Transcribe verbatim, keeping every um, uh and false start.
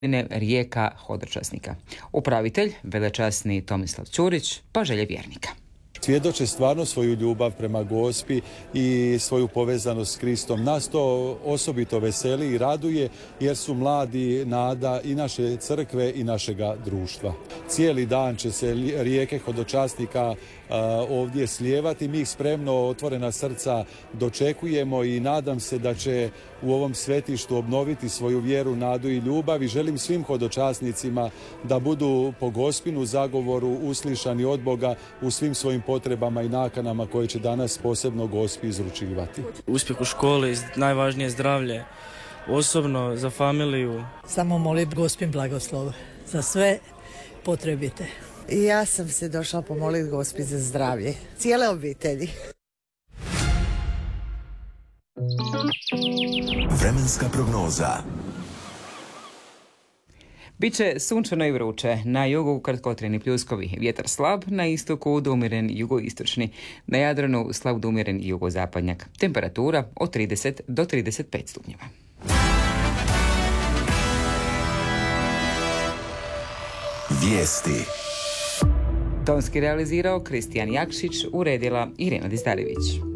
Rijeka hodočasnika. Upravitelj, velečasni Tomislav Ćurić, pa želje vjernika. Svjedoče stvarno svoju ljubav prema Gospi i svoju povezanost s Kristom. Nas to osobito veseli i raduje jer su mladi nada i naše crkve i našega društva. Cijeli dan će se rijeke hodočasnika ovdje slijevati. Mi ih spremno, otvorena srca dočekujemo i nadam se da će u ovom svetištu obnoviti svoju vjeru, nadu i ljubav i želim svim hodočasnicima da budu po Gospinu zagovoru uslišani od Boga u svim svojim potrebama i nakanama koje će danas posebno Gospi izručivati. Uspjeh u školi, najvažnije zdravlje, osobno za familiju. Samo molim Gospin blagoslov za sve potrebite. I ja sam se došla pomoliti Gospi za zdravlje cijele obitelji. Vremenska prognoza. Biće sunčano i vruće. Na jugu kratkotrajni pljuskovi, vjetar slab, na istoku umjeren jugoistočni, na Jadranu slab umjeren jugozapadnjak. Temperatura od trideset do trideset pet stupnjeva. Vijesti. Tonski realizirao Kristijan Jakšić, uredila Irena Dizdarević.